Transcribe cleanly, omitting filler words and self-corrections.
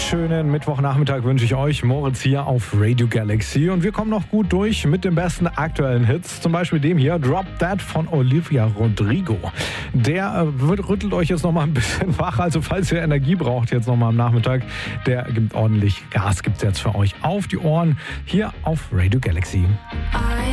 schönen Mittwochnachmittag wünsche ich euch. Moritz hier auf Radio Galaxy. Und wir kommen noch gut durch mit den besten aktuellen Hits. Zum Beispiel dem hier, Drop That von Olivia Rodrigo. Der rüttelt euch jetzt nochmal ein bisschen wach. Also falls ihr Energie braucht jetzt nochmal am Nachmittag, der gibt ordentlich Gas, gibt es jetzt für euch auf die Ohren hier auf Radio Galaxy.